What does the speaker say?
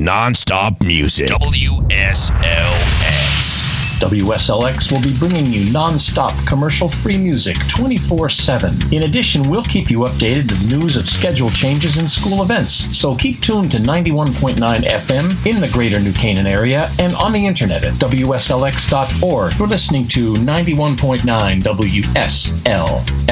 non-stop music. WSLX. WSLX will be bringing you non-stop commercial-free music 24/7. In addition, we'll keep you updated with news of schedule changes and school events. So keep tuned to 91.9 FM in the greater New Canaan area and on the internet at WSLX.org. You're listening to 91.9 WSLX.